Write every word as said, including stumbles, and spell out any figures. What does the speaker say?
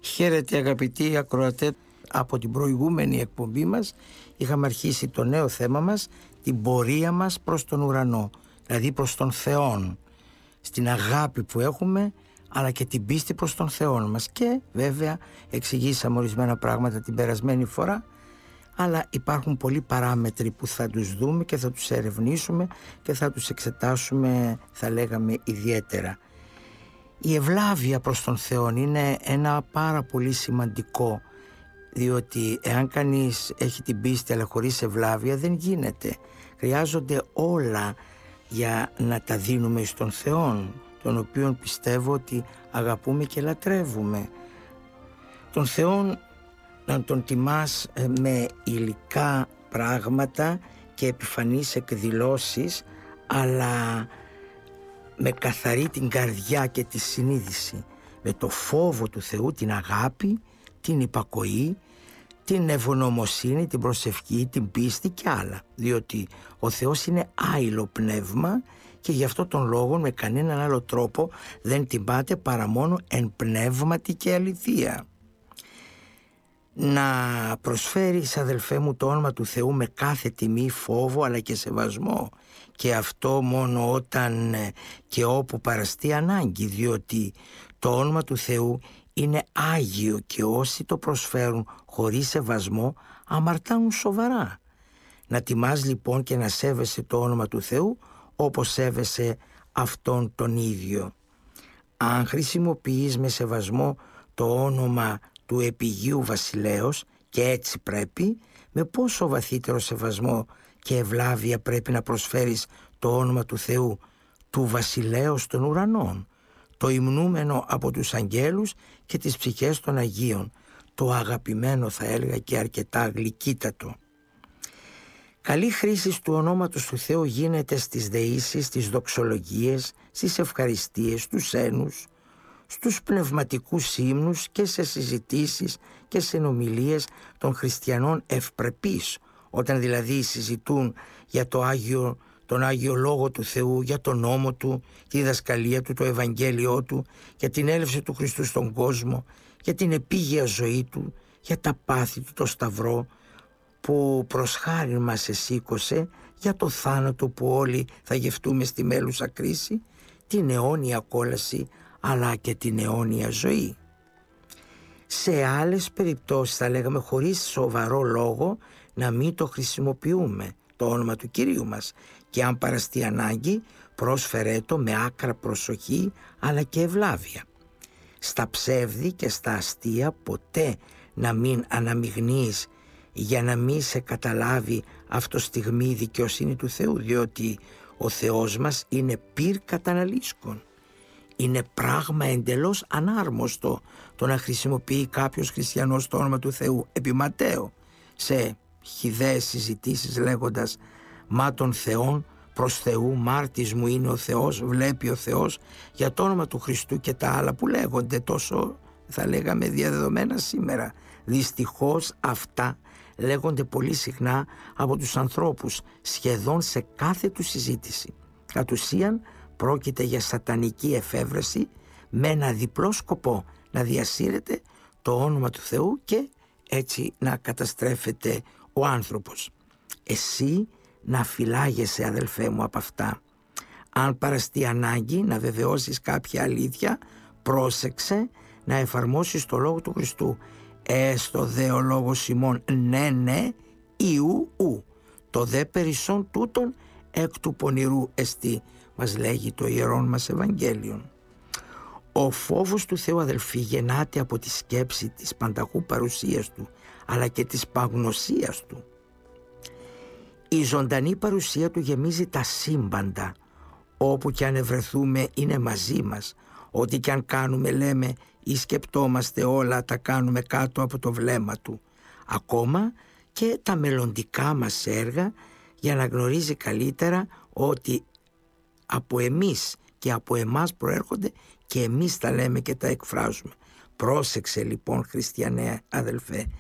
Χαίρετε αγαπητοί ακροατές, από την προηγούμενη εκπομπή μας είχαμε αρχίσει το νέο θέμα μας, την πορεία μας προς τον ουρανό, δηλαδή προς τον Θεόν, στην αγάπη που έχουμε αλλά και την πίστη προς τον Θεόν μας. Και βέβαια εξηγήσαμε ορισμένα πράγματα την περασμένη φορά, αλλά υπάρχουν πολλοί παράμετροι που θα τους δούμε και θα τους ερευνήσουμε και θα τους εξετάσουμε, θα λέγαμε, ιδιαίτερα. Η ευλάβεια προς τον Θεό είναι ένα πάρα πολύ σημαντικό, διότι εάν κανείς έχει την πίστη αλλά χωρίς ευλάβεια δεν γίνεται. Χρειάζονται όλα για να τα δίνουμε στον Θεό, τον οποίον πιστεύω ότι αγαπούμε και λατρεύουμε. Τον Θεό να τον τιμάς με υλικά πράγματα και επιφανείς εκδηλώσεις, αλλά με καθαρή την καρδιά και τη συνείδηση, με το φόβο του Θεού, την αγάπη, την υπακοή, την ευγνωμοσύνη, την προσευχή, την πίστη και άλλα, διότι ο Θεός είναι άειλο πνεύμα και γι' αυτό τον λόγο με κανέναν άλλο τρόπο δεν τιμάται παρά μόνο εν πνεύματι και αληθεία. Να προσφέρεις, αδελφέ μου, το όνομα του Θεού με κάθε τιμή, φόβο αλλά και σεβασμό, και αυτό μόνο όταν και όπου παραστεί ανάγκη, διότι το όνομα του Θεού είναι άγιο και όσοι το προσφέρουν χωρίς σεβασμό αμαρτάνουν σοβαρά. Να τιμάς λοιπόν και να σέβεσαι το όνομα του Θεού όπως σέβεσαι αυτόν τον ίδιο. Αν χρησιμοποιείς με σεβασμό το όνομα του επιγείου βασιλέως, και έτσι πρέπει, με πόσο βαθύτερο σεβασμό και ευλάβεια πρέπει να προσφέρεις το όνομα του Θεού, του βασιλέως των ουρανών, το υμνούμενο από τους αγγέλους και τις ψυχές των Αγίων, το αγαπημένο, θα έλεγα, και αρκετά γλυκύτατο. Καλή χρήση του ονόματος του Θεού γίνεται στις δεήσεις, στις δοξολογίες, στις ευχαριστίες, στους ένους, στους πνευματικούς ύμνους και σε συζητήσεις και σε συνομιλίες των χριστιανών ευπρεπείς, όταν δηλαδή συζητούν για το Άγιο, τον Άγιο Λόγο του Θεού, για τον νόμο Του, τη διδασκαλία Του, το Ευαγγέλιό Του, για την έλευση του Χριστού στον κόσμο, για την επίγεια ζωή Του, για τα πάθη Του, το Σταυρό που προς χάριν μας εσήκωσε, για το θάνατο που όλοι θα γευτούμε στη μέλουσα κρίση, την αιώνια κόλαση αλλά και την αιώνια ζωή. Σε άλλες περιπτώσεις, θα λέγαμε χωρίς σοβαρό λόγο, να μην το χρησιμοποιούμε το όνομα του Κυρίου μας, και αν παραστεί ανάγκη πρόσφερέ το με άκρα προσοχή αλλά και ευλάβεια. Στα ψεύδη και στα αστεία ποτέ να μην αναμειγνύεις, για να μην σε καταλάβει αυτό στιγμή η δικαιοσύνη του Θεού, διότι ο Θεός μας είναι πυρ καταναλύσκων. Είναι πράγμα εντελώς ανάρμοστο το να χρησιμοποιεί κάποιος χριστιανός το όνομα του Θεού επί Ματέο σε χυδαίες συζητήσεις λέγοντας «Μα τον Θεόν προς Θεού, μάρτης μου είναι ο Θεός, βλέπει ο Θεός», για το όνομα του Χριστού και τα άλλα που λέγονται τόσο, θα λέγαμε, διαδεδομένα σήμερα. Δυστυχώς αυτά λέγονται πολύ συχνά από τους ανθρώπους σχεδόν σε κάθε του συζήτηση. Κατ' ουσίαν πρόκειται για σατανική εφεύρεση με ένα διπλό σκοπό, να διασύρεται το όνομα του Θεού και έτσι να καταστρέφεται ο άνθρωπος. Εσύ να φυλάγεσαι, αδελφέ μου, από αυτά. Αν παραστεί ανάγκη να βεβαιώσεις κάποια αλήθεια, πρόσεξε να εφαρμόσεις το λόγο του Χριστού. Έστω δε ο λόγος ημών ναι ναι ή ου ου, το δε περισσόν τούτον εκ του πονηρού εστί, μας λέγει το ιερόν μας Ευαγγέλιον. Ο φόβος του Θεού, αδελφοί, γεννάται από τη σκέψη της πανταχού παρουσίας Του, αλλά και της παγνωσίας Του. Η ζωντανή παρουσία Του γεμίζει τα σύμπαντα. Όπου και αν ευρεθούμε είναι μαζί μας. Ό,τι και αν κάνουμε, λέμε ή σκεπτόμαστε, όλα τα κάνουμε κάτω από το βλέμμα Του. Ακόμα και τα μελλοντικά μας έργα, για να γνωρίζει καλύτερα ότι από εμείς και από εμάς προέρχονται και εμείς τα λέμε και τα εκφράζουμε. Πρόσεξε λοιπόν, χριστιανέ αδελφέ,